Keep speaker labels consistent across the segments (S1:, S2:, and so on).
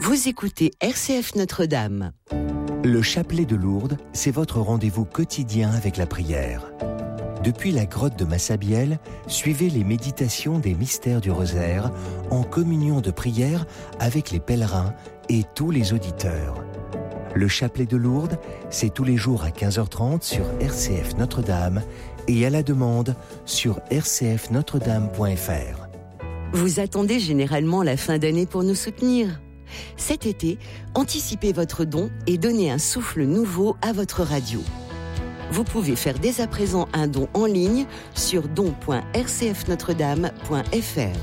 S1: Vous écoutez RCF Notre-Dame.
S2: Le chapelet de Lourdes, c'est votre rendez-vous quotidien avec la prière. Depuis la grotte de Massabielle, suivez les méditations des mystères du rosaire en communion de prière avec les pèlerins et tous les auditeurs. Le chapelet de Lourdes, c'est tous les jours à 15h30 sur RCF Notre-Dame et à la demande sur rcfnotredame.fr.
S1: Vous attendez généralement la fin d'année pour nous soutenir. Cet été, anticipez votre don et donnez un souffle nouveau à votre radio. Vous pouvez faire dès à présent un don en ligne sur don.rcfnotredame.fr.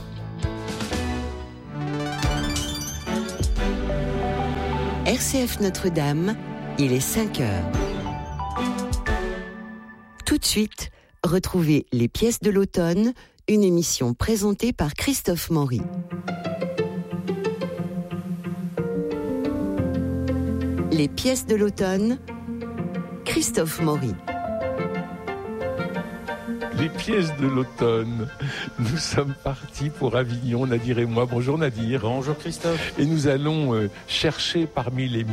S1: RCF Notre-Dame, il est 5h. Tout de suite, retrouvez Les pièces de l'automne, une émission présentée par Christophe Maury. Les pièces de l'automne, Christophe Maury.
S3: Les pièces de l'automne. Nous sommes partis pour Avignon, Nadir et moi. Bonjour Nadir.
S4: Bonjour Christophe.
S3: Et nous allons chercher parmi les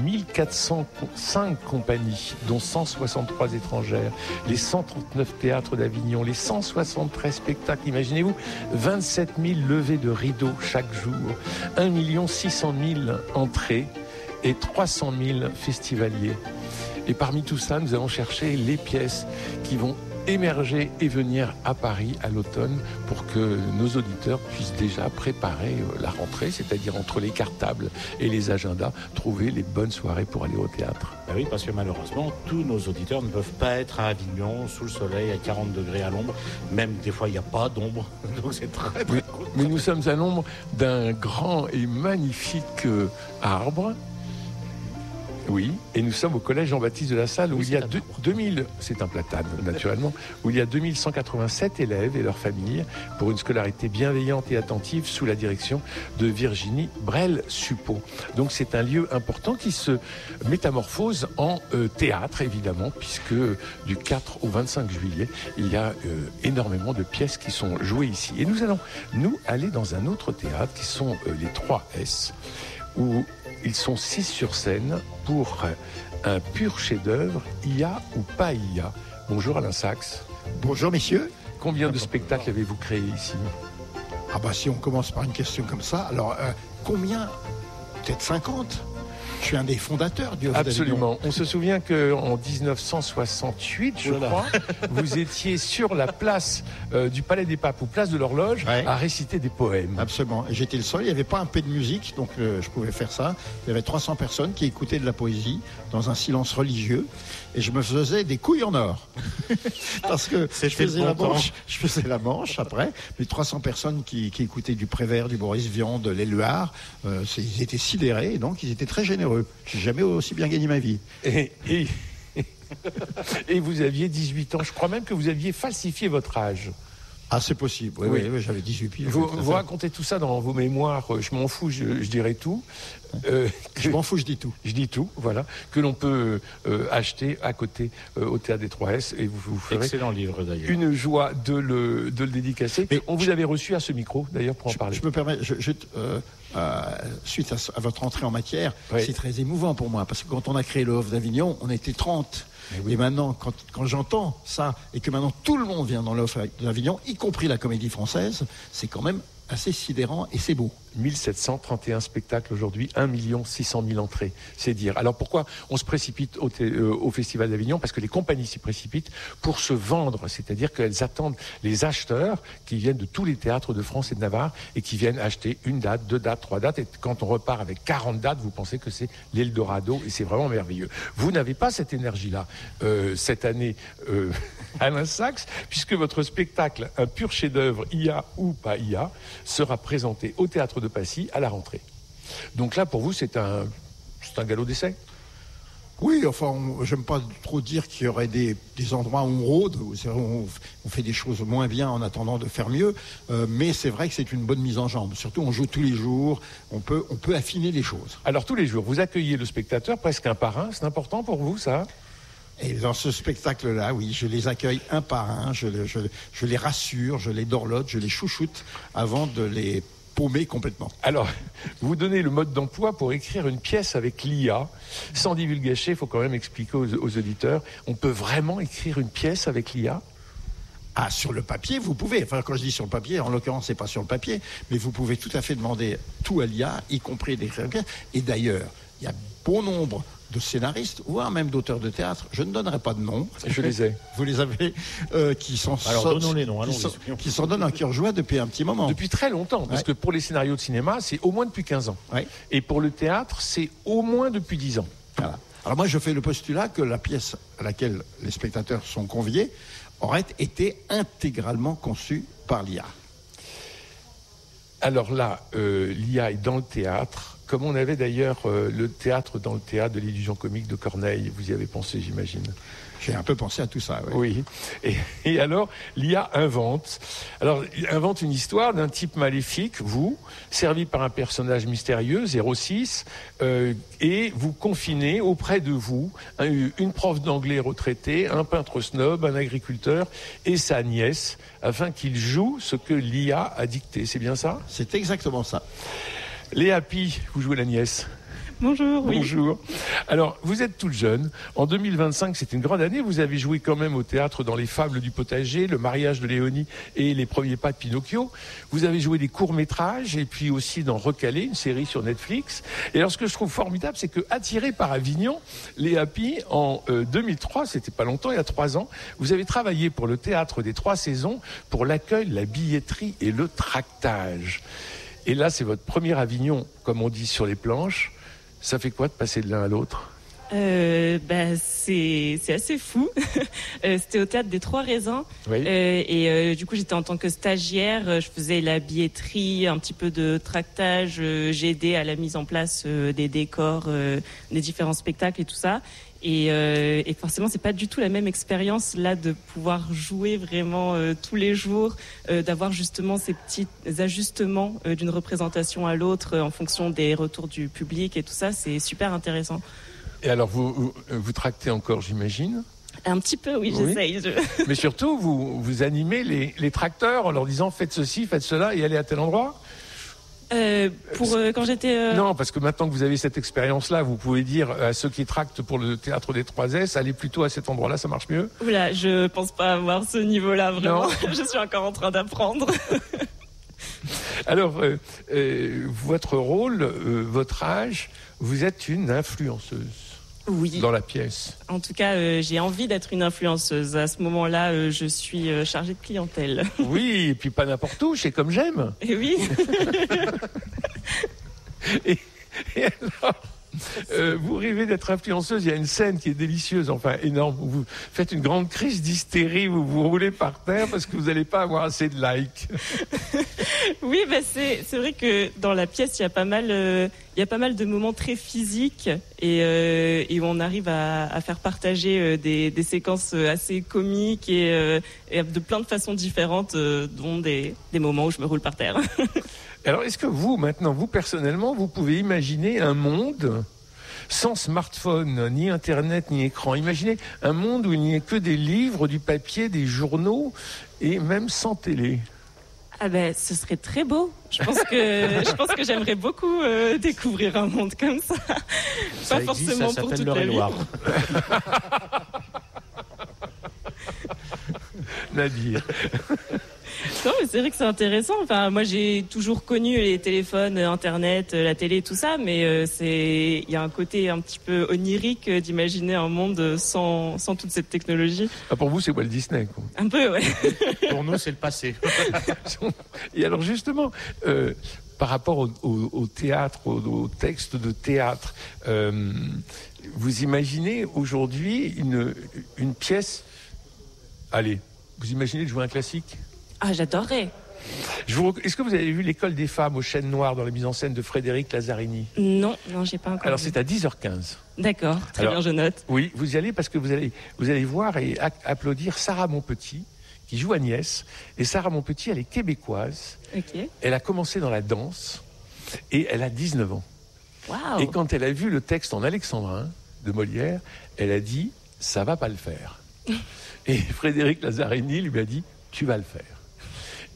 S3: 1405 compagnies, dont 163 étrangères, les 139 théâtres d'Avignon, les 173 spectacles, imaginez-vous, 27 000 levées de rideaux chaque jour, 1 600 000 entrées et 300 000 festivaliers. Et parmi tout ça, nous allons chercher les pièces qui vont émerger et venir à Paris à l'automne pour que nos auditeurs puissent déjà préparer la rentrée, c'est-à-dire entre les cartables et les agendas, trouver les bonnes soirées pour aller au théâtre.
S4: Ben oui, parce que malheureusement, tous nos auditeurs ne peuvent pas être à Avignon, sous le soleil, à 40 degrés à l'ombre. Même des fois, il n'y a pas d'ombre. Donc c'est très cool.
S3: Mais nous sommes à l'ombre d'un grand et magnifique arbre. Oui, et nous sommes au collège Jean-Baptiste de la Salle où il y a 2000, c'est un platane naturellement, où il y a 2187 élèves et leurs familles pour une scolarité bienveillante et attentive sous la direction de Virginie Brel-Suppot. Donc c'est un lieu important qui se métamorphose en théâtre évidemment, puisque du 4 au 25 juillet, il y a énormément de pièces qui sont jouées ici. Et nous allons aller dans un autre théâtre qui sont les 3S, où ils sont 6 sur scène pour un pur chef-d'œuvre, IA ou pas IA. Bonjour Alain Sachs.
S5: Bonjour messieurs.
S3: Combien de spectacles avez-vous créés ici ?
S5: Ah bah si on commence par une question comme ça, alors combien ? Peut-être 50 ? Je suis un des fondateurs du Oeuvre d'Avignon.
S3: Absolument. On se souvient qu'en 1968, je crois, vous étiez sur la place du Palais des Papes ou place de l'Horloge à réciter des poèmes.
S5: Absolument. Et j'étais le seul. Il n'y avait pas un peu de musique, donc je pouvais faire ça. Il y avait 300 personnes qui écoutaient de la poésie dans un silence religieux. Et je me faisais des couilles en or. Parce que je faisais la manche après. Mais 300 personnes qui écoutaient du Prévert, du Boris Vian, de l'Éluard, ils étaient sidérés et donc ils étaient très généreux. J'ai jamais aussi bien gagné ma vie.
S3: Et vous aviez 18 ans. Je crois même que vous aviez falsifié votre âge.
S5: Ah, c'est possible. Oui, j'avais 18 piges.
S3: Vous racontez tout ça dans vos mémoires. Je m'en fous, je dirai tout.
S5: Je m'en fous, je dis tout.
S3: Je dis tout, voilà. Que l'on peut acheter à côté au Théâtre des 3S. Et vous ferez
S4: excellent livre, d'ailleurs.
S3: Une joie de le dédicacer. Mais on vous avait reçu à ce micro, d'ailleurs, pour en parler.
S5: Je me permets, suite à votre entrée en matière, c'est très émouvant pour moi. Parce que quand on a créé le Oeuvre d'Avignon, on était 30. Et maintenant, quand j'entends ça, et que maintenant tout le monde vient dans l'Oeuvre d'Avignon, y compris la Comédie Française, c'est quand même assez sidérant et c'est beau.
S3: 1731 spectacles aujourd'hui, 1 600 000 entrées, c'est dire. Alors pourquoi on se précipite au Festival d'Avignon ? Parce que les compagnies s'y précipitent pour se vendre, c'est-à-dire qu'elles attendent les acheteurs qui viennent de tous les théâtres de France et de Navarre et qui viennent acheter une date, 2 dates, 3 dates. Et quand on repart avec 40 dates, vous pensez que c'est l'Eldorado et c'est vraiment merveilleux. Vous n'avez pas cette énergie-là cette année, Alain Sachs, puisque votre spectacle, un pur chef-d'œuvre, IA ou pas IA, sera présenté au Théâtre de Passy à la rentrée. Donc là, pour vous, c'est un galop d'essai ?
S5: Oui, enfin, j'aime pas trop dire qu'il y aurait des endroits où on rôde, où on fait des choses moins bien en attendant de faire mieux, mais c'est vrai que c'est une bonne mise en jambe. Surtout, on joue tous les jours, on peut affiner les choses.
S3: Alors, tous les jours, vous accueillez le spectateur presque un par un, c'est important pour vous, ça ?
S5: Et dans ce spectacle-là, oui, je les accueille un par un, je les rassure, je les dorlote, je les chouchoute avant de les paumé complètement.
S3: Alors, vous donnez le mode d'emploi pour écrire une pièce avec l'IA. Sans divulgacher, il faut quand même expliquer aux auditeurs, on peut vraiment écrire une pièce avec l'IA ?
S5: Ah, sur le papier, vous pouvez. Enfin, quand je dis sur le papier, en l'occurrence, c'est pas sur le papier, mais vous pouvez tout à fait demander tout à l'IA, y compris d'écrire une pièce. Et d'ailleurs, il y a bon nombre de scénaristes, voire même d'auteurs de théâtre, je ne donnerai pas de nom.
S3: Je les ai.
S5: Vous les avez, qui sont...
S4: Alors, donnons les noms,
S5: qui s'en donnent un cœur joie depuis un petit moment.
S3: Depuis très longtemps, parce que pour les scénarios de cinéma, c'est au moins depuis 15 ans.
S5: Ouais.
S3: Et pour le théâtre, c'est au moins depuis 10 ans.
S5: Voilà. Alors moi, je fais le postulat que la pièce à laquelle les spectateurs sont conviés aurait été intégralement conçue par l'IA.
S3: Alors là, l'IA est dans le théâtre, comme on avait d'ailleurs le théâtre dans le théâtre de l'illusion comique de Corneille. Vous y avez pensé, j'imagine.
S5: J'ai un peu pensé à tout ça. Oui.
S3: Oui. Et alors, l'IA invente. Alors, il invente une histoire d'un type maléfique, vous, servi par un personnage mystérieux, 06, et vous confinez auprès de vous une prof d'anglais retraitée, un peintre snob, un agriculteur et sa nièce, afin qu'ils jouent ce que l'IA a dicté. C'est bien ça ?
S5: C'est exactement ça.
S3: Léa Pi, vous jouez la nièce.
S6: Bonjour, oui.
S3: Bonjour. Alors, vous êtes toute jeune. En 2025, c'est une grande année. Vous avez joué quand même au théâtre dans Les Fables du Potager, Le mariage de Léonie et Les premiers pas de Pinocchio. Vous avez joué des courts-métrages et puis aussi dans Recalé, une série sur Netflix. Et alors, ce que je trouve formidable, c'est que, attiré par Avignon, Léa Pi, en 2003, c'était pas longtemps, il y a 3 ans, vous avez travaillé pour le théâtre des 3 saisons pour l'accueil, la billetterie et le tractage. Et là, c'est votre premier Avignon, comme on dit, sur les planches. Ça fait quoi de passer de l'un à l'autre ?
S6: C'est assez fou. C'était au théâtre des 3 raisins.
S3: Oui.
S6: Du coup, j'étais en tant que stagiaire. Je faisais la billetterie, un petit peu de tractage. J'ai aidé à la mise en place des décors, des différents spectacles et tout ça. Et forcément, c'est pas du tout la même expérience là de pouvoir jouer vraiment tous les jours, d'avoir justement ces petits ajustements d'une représentation à l'autre en fonction des retours du public et tout ça. C'est super intéressant.
S3: Et alors, vous tractez encore, j'imagine ?
S6: Un petit peu, oui, j'essaye.
S3: Mais surtout, vous animez les tracteurs en leur disant « faites ceci, faites cela et allez à tel endroit ».
S6: Quand j'étais...
S3: Non, parce que maintenant que vous avez cette expérience-là, vous pouvez dire à ceux qui tractent pour le théâtre des 3S, allez plutôt à cet endroit-là, ça marche mieux.
S6: Oula, je pense pas avoir ce niveau-là, vraiment. Non. Je suis encore en train d'apprendre.
S3: Alors, votre rôle, votre âge, vous êtes une influenceuse.
S6: Oui.
S3: Dans la pièce.
S6: En tout cas, j'ai envie d'être une influenceuse. À ce moment-là, je suis chargée de clientèle.
S3: Oui, et puis pas n'importe où, chez Comme J'aime.
S6: Et oui.
S3: et alors, vous rêvez d'être influenceuse, il y a une scène qui est délicieuse, enfin énorme, où vous faites une grande crise d'hystérie, vous vous roulez par terre parce que vous n'allez pas avoir assez de likes.
S6: Oui, c'est vrai que dans la pièce, il y a pas mal de moments très physiques et où on arrive à faire partager des séquences assez comiques et de plein de façons différentes, dont des moments où je me roule par terre.
S3: Alors, est-ce que vous, maintenant, vous personnellement, vous pouvez imaginer un monde sans smartphone, ni Internet, ni écran ? Imaginez un monde où il n'y ait que des livres, du papier, des journaux, et même sans télé.
S6: Ah ben, ce serait très beau. Je pense que j'aimerais beaucoup découvrir un monde comme ça. Pas forcément pour toute la vie.
S3: Nadir.
S6: Non, mais c'est vrai que c'est intéressant. Enfin, moi, j'ai toujours connu les téléphones, Internet, la télé, tout ça, mais il y a un côté un petit peu onirique d'imaginer un monde sans toute cette technologie.
S3: Ah, pour vous, c'est Walt Disney, quoi.
S6: Un peu, ouais.
S4: Pour nous, c'est le passé.
S3: Et alors, justement, par rapport au théâtre, au texte de théâtre, vous imaginez aujourd'hui une pièce... Allez, vous imaginez de jouer un classique ?
S6: Ah, j'adorerais.
S3: Est-ce que vous avez vu L'École des femmes aux chaînes noires dans la mise en scène de Frédéric Lazzarini ?
S6: Non, j'ai pas encore.
S3: Alors
S6: vu.
S3: C'est à 10h15.
S6: D'accord, très bien, je note.
S3: Oui, vous y allez parce que vous allez voir et applaudir Sarah Monpetit, qui joue Agnès. Et Sarah Monpetit, elle est québécoise.
S6: Ok.
S3: Elle a commencé dans la danse et elle a 19 ans.
S6: Waouh.
S3: Et quand elle a vu le texte en alexandrin de Molière, elle a dit « ça va pas le faire ». Et Frédéric Lazzarini lui a dit « tu vas le faire ».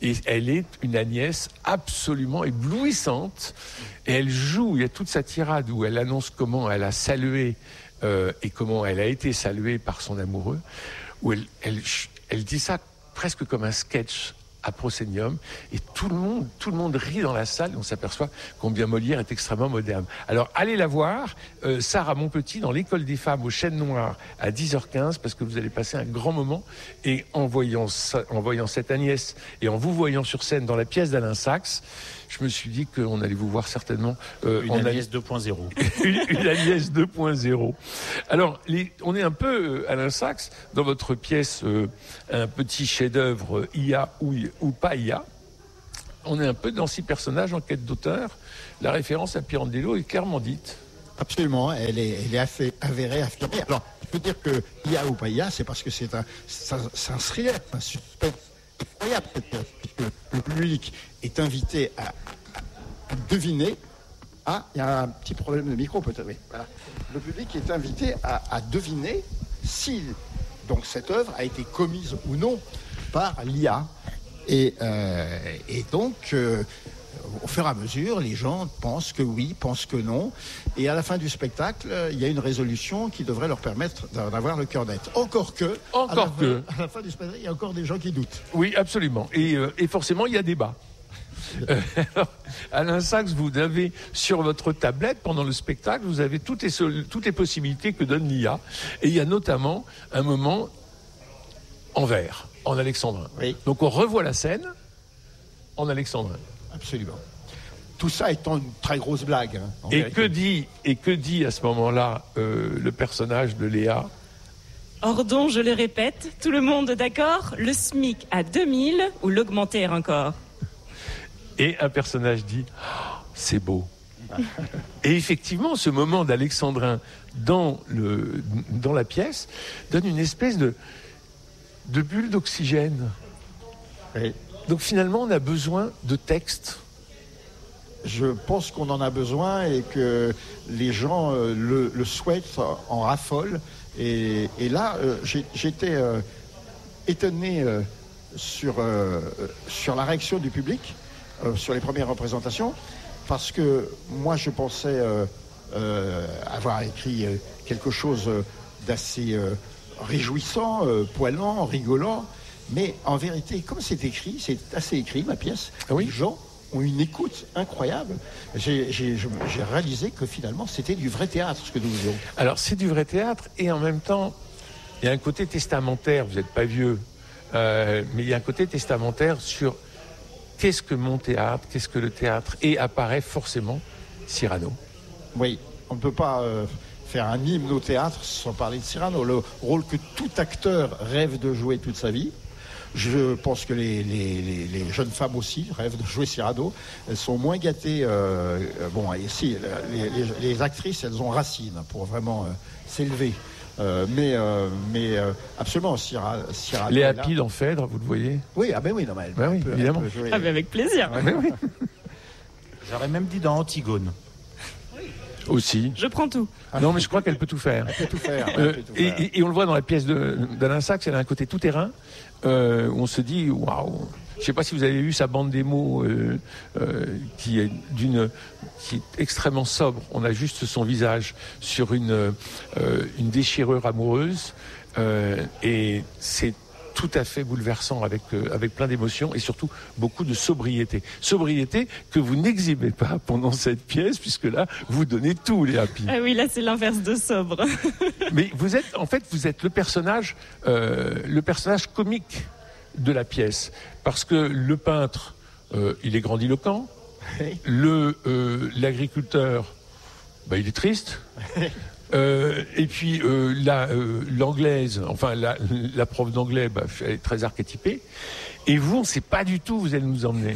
S3: Et elle est une Agnès absolument éblouissante. Et elle joue, il y a toute sa tirade où elle annonce comment elle a salué et comment elle a été saluée par son amoureux, où elle dit ça presque comme un sketch à Proscenium, et tout le monde rit dans la salle, et on s'aperçoit combien Molière est extrêmement moderne. Alors allez la voir, Sarah Monpetit, dans l'École des femmes au Chêne Noir à 10h15, parce que vous allez passer un grand moment, et en voyant cette Agnès, et en vous voyant sur scène dans la pièce d'Alain Sachs, je me suis dit qu'on allait vous voir certainement...
S4: une Agnès 2.0.
S3: une Agnès 2.0. Alors, on est un peu, Alain Sachs, dans votre pièce, un petit chef-d'œuvre IA ou pas IA. On est un peu dans 6 personnages en quête d'auteur. La référence à Pirandello est clairement dite.
S5: Absolument, elle est assez avérée, affirmée. Alors, je peux dire que IA ou pas IA, c'est parce que c'est un thriller, un suspense incroyable, puisque le public est invité à deviner. Ah, il y a un petit problème de micro peut-être. Oui. Voilà. Le public est invité à deviner si donc cette œuvre a été commise ou non par l'IA. Et donc, au fur et à mesure, les gens pensent que oui, pensent que non. Et à la fin du spectacle, il y a une résolution qui devrait leur permettre d'avoir le cœur net. Encore que, à la fin du spectacle, il y a encore des gens qui doutent.
S3: Oui, absolument. Et forcément, il y a débat. Alain Sachs, vous avez sur votre tablette, pendant le spectacle, vous avez toutes les possibilités que donne l'IA. Et il y a notamment un moment en vers, en alexandrin.
S5: Oui.
S3: Donc on revoit la scène en alexandrin.
S5: Absolument. Tout ça étant une très grosse blague. Hein,
S3: et que dit à ce moment-là le personnage de Léa ?
S6: Ordon, je le répète, tout le monde d'accord, le SMIC à 2000 ou l'augmenter encore.
S3: Et un personnage dit oh, « c'est beau ». Et effectivement, ce moment d'alexandrin dans la pièce donne une espèce de bulle d'oxygène.
S5: Oui.
S3: Donc finalement, on a besoin de texte.
S5: Je pense qu'on en a besoin et que les gens le souhaitent, en raffolent. Et là, j'étais étonné sur la réaction du public, sur les premières représentations, parce que moi, je pensais avoir écrit quelque chose d'assez réjouissant, poilant, rigolant. Mais en vérité, comme c'est écrit, c'est assez écrit, ma pièce,
S3: oui.
S5: Les gens ont une écoute incroyable. J'ai réalisé que finalement, c'était du vrai théâtre, ce que nous faisions.
S3: Alors, c'est du vrai théâtre, et en même temps, il y a un côté testamentaire, vous n'êtes pas vieux, mais il y a un côté testamentaire sur qu'est-ce que mon théâtre, qu'est-ce que le théâtre, et apparaît forcément Cyrano.
S5: Oui, on ne peut pas faire un hymne au théâtre sans parler de Cyrano, le rôle que tout acteur rêve de jouer toute sa vie. Je pense que les jeunes femmes aussi rêvent de jouer Cyrano. Elles sont moins gâtées. Bon, ici, les actrices, elles ont Racine pour vraiment s'élever. Mais absolument, Cyrano.
S3: Léa Pie dans Phèdre, vous le voyez ?
S5: Oui, ah ben oui, non, mais elle
S3: oui, évidemment.
S5: jouer,
S6: Ah ben avec plaisir.
S3: Oui.
S4: J'aurais même dit dans Antigone.
S3: Aussi.
S6: Je prends tout.
S3: Non, mais je crois qu'elle peut tout faire.
S5: Elle peut tout faire.
S3: Et on le voit dans la pièce d'Alain Sachs, elle a un côté tout-terrain, où on se dit, waouh. Je ne sais pas si vous avez vu sa bande démo qui est extrêmement sobre. On a juste son visage sur une déchirure amoureuse, et c'est tout à fait bouleversant avec plein d'émotions et surtout beaucoup de sobriété. Sobriété que vous n'exhibez pas pendant cette pièce, puisque là, vous donnez tout, Léa Pie.
S6: Ah oui, là, c'est l'inverse de sobre.
S3: Mais vous êtes le personnage comique de la pièce. Parce que le peintre, il est grandiloquent. L'agriculteur, il est triste. Et puis l'anglaise, enfin la prof d'anglais, elle est très archétypée. Et vous, on ne sait pas du tout où vous allez nous emmener.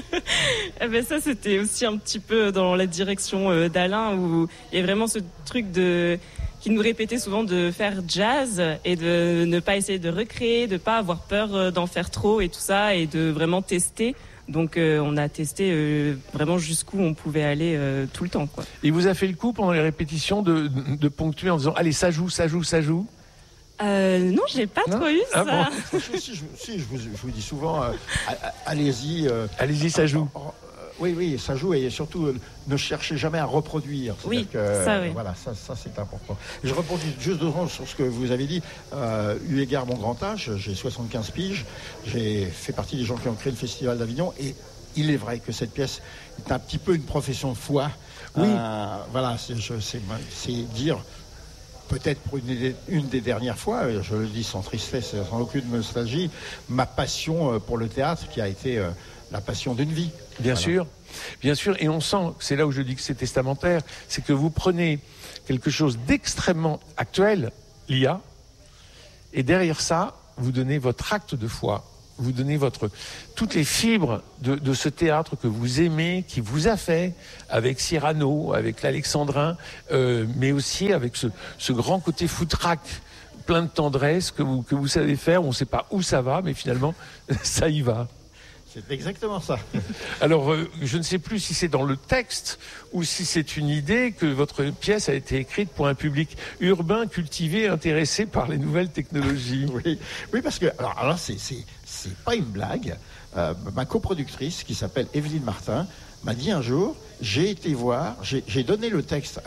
S6: Ça, c'était aussi un petit peu dans la direction d'Alain, où il y a vraiment ce truc qui nous répétait souvent de faire jazz et de ne pas essayer de recréer, de ne pas avoir peur d'en faire trop et tout ça, et de vraiment tester. Donc on a testé vraiment jusqu'où on pouvait aller tout le temps, quoi.
S3: Il vous a fait le coup pendant les répétitions de ponctuer en disant allez, ça joue.
S6: Non, j'ai pas trop eu ça.
S3: Bon.
S5: Si, je vous dis souvent, allez-y.
S3: Allez-y, ça joue.
S5: Oui, ça joue et surtout ne cherchez jamais à reproduire.
S6: Oui,
S5: ça,
S6: oui.
S5: Voilà, ça c'est important. Et je rebondis juste 2 secondes sur ce que vous avez dit. Eu égard mon grand âge, j'ai 75 piges, j'ai fait partie des gens qui ont créé le Festival d'Avignon et il est vrai que cette pièce est un petit peu une profession de foi.
S3: Oui.
S5: Voilà, c'est dire... Peut-être pour une des dernières fois, je le dis sans tristesse, sans aucune nostalgie, ma passion pour le théâtre qui a été la passion d'une vie.
S3: Bien sûr, et on sent, c'est là où je dis que c'est testamentaire, c'est que vous prenez quelque chose d'extrêmement actuel, l'IA, et derrière ça, vous donnez votre acte de foi. Vous donnez toutes les fibres de ce théâtre que vous aimez, qui vous a fait, avec Cyrano, avec l'Alexandrin, mais aussi avec ce grand côté foutraque, plein de tendresse que vous savez faire. On ne sait pas où ça va, mais finalement, ça y va.
S5: C'est exactement ça.
S3: Alors, je ne sais plus si c'est dans le texte ou si c'est une idée que votre pièce a été écrite pour un public urbain, cultivé, intéressé par les nouvelles technologies.
S5: Oui, parce que alors c'est pas une blague. Ma coproductrice, qui s'appelle Evelyne Martin, m'a dit un jour, j'ai été voir, j'ai donné le texte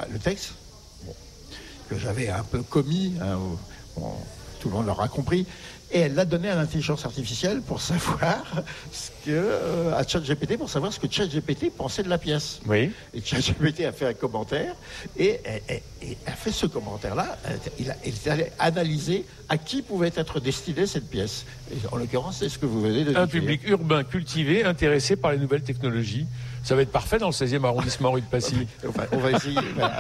S5: que j'avais un peu commis, tout le monde l'aura compris. Et elle l'a donné à l'intelligence artificielle pour savoir à ChatGPT, pour savoir ce que ChatGPT pensait de la pièce.
S3: Oui.
S5: Et ChatGPT a fait un commentaire et a fait ce commentaire-là. Il est allé analyser à qui pouvait être destinée cette pièce. Et en l'occurrence, c'est ce que vous venez de dire.
S3: Un public urbain, cultivé, intéressé par les nouvelles technologies. Ça va être parfait dans le 16e arrondissement rue de Passy.
S5: On va essayer.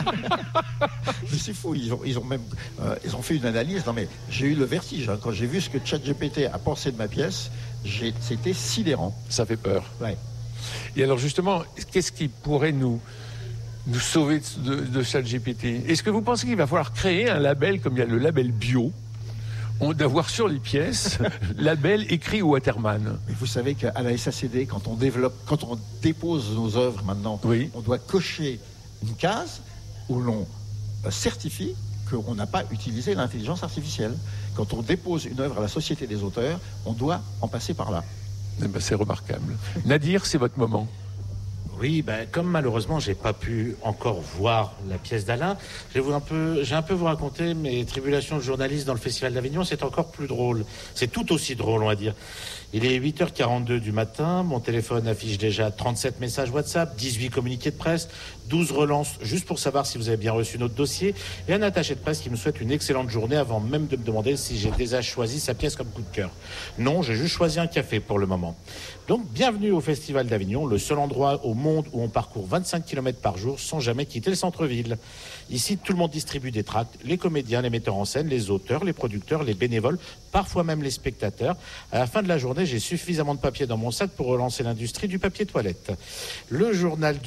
S5: Mais c'est fou, ils ont fait une analyse. Non mais j'ai eu le vertige quand j'ai vu ce que ChatGPT a pensé de ma pièce. C'était sidérant.
S3: Ça fait peur.
S5: Ouais.
S3: Et alors justement, qu'est-ce qui pourrait nous sauver de ChatGPT? Est-ce que vous pensez qu'il va falloir créer un label comme il y a le label bio, d'avoir sur les pièces label écrit Waterman?
S5: Mais vous savez qu'à la SACD, quand on dépose nos œuvres maintenant,
S3: oui,
S5: on doit cocher une case où l'on certifie qu'on n'a pas utilisé l'intelligence artificielle. Quand on dépose une œuvre à la Société des auteurs, on doit en passer par là.
S3: Eh ben, c'est remarquable. Nadir, c'est votre moment.
S4: Oui, comme malheureusement j'ai pas pu encore voir la pièce d'Alain, j'ai un peu vous raconter mes tribulations de journaliste dans le Festival d'Avignon. C'est encore plus drôle, c'est tout aussi drôle, on va dire. Il est 8h42 du matin, mon téléphone affiche déjà 37 messages WhatsApp, 18 communiqués de presse, 12 relances juste pour savoir si vous avez bien reçu notre dossier, et un attaché de presse qui me souhaite une excellente journée avant même de me demander si j'ai déjà choisi sa pièce comme coup de cœur. Non, j'ai juste choisi un café pour le moment. Donc bienvenue au Festival d'Avignon, le seul endroit au monde où on parcourt 25 km par jour sans jamais quitter le centre-ville. Ici, tout le monde distribue des tracts, les comédiens, les metteurs en scène, les auteurs, les producteurs, les bénévoles, parfois même les spectateurs. À la fin de la journée, j'ai suffisamment de papier dans mon sac pour relancer l'industrie du papier toilette. Le journaliste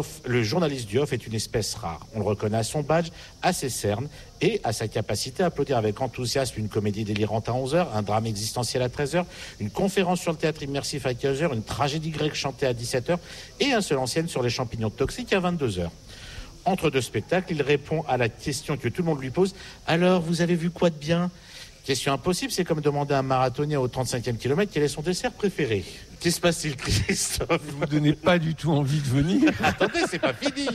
S4: du off est une espèce rare. On le reconnaît à son badge, à ses cernes et à sa capacité à applaudir avec enthousiasme une comédie délirante à 11h, un drame existentiel à 13h, une conférence sur le théâtre immersif à 15h, une tragédie grecque chantée à 17h et un seul ancienne sur les champignons toxiques à 22h. Entre deux spectacles, il répond à la question que tout le monde lui pose. Alors, vous avez vu quoi de bien? Question impossible, c'est comme demander à un marathonien au 35e kilomètre quel est son dessert préféré. Qu'est-ce qui se passe-t-il, Christophe?
S3: Vous ne donnez pas du tout envie de venir.
S4: Attendez, c'est pas fini.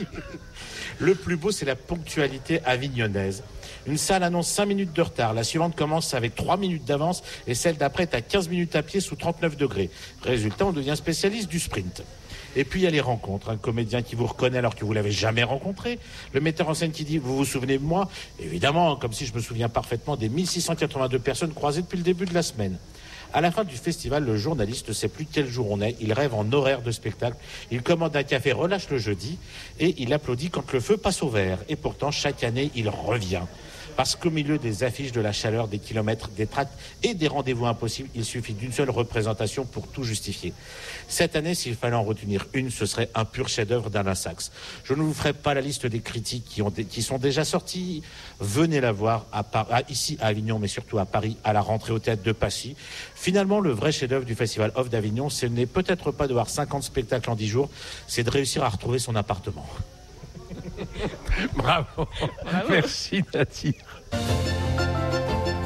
S4: Le plus beau, c'est la ponctualité avignonnaise. Une salle annonce 5 minutes de retard. La suivante commence avec 3 minutes d'avance et celle d'après est à 15 minutes à pied sous 39 degrés. Résultat, on devient spécialiste du sprint. Et puis il y a les rencontres, un comédien qui vous reconnaît alors que vous l'avez jamais rencontré, le metteur en scène qui dit « vous vous souvenez de moi ?» Évidemment, comme si je me souviens parfaitement des 1682 personnes croisées depuis le début de la semaine. À la fin du festival, le journaliste ne sait plus quel jour on est, il rêve en horaire de spectacle, il commande un café relâche le jeudi et il applaudit quand le feu passe au vert. Et pourtant, chaque année, il revient. Parce qu'au milieu des affiches, de la chaleur, des kilomètres, des tracts et des rendez-vous impossibles, il suffit d'une seule représentation pour tout justifier. Cette année, s'il fallait en retenir une, ce serait un pur chef-d'œuvre d'Alain Sachs. Je ne vous ferai pas la liste des critiques qui sont déjà sorties. Venez la voir ici à Avignon, mais surtout à Paris, à la rentrée au théâtre de Passy. Finalement, le vrai chef-d'œuvre du Festival Off d'Avignon, ce n'est peut-être pas de voir 50 spectacles en 10 jours, c'est de réussir à retrouver son appartement.
S3: Bravo. Merci Nadir.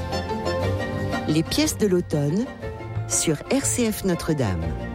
S1: Les pièces de l'automne sur RCF Notre-Dame.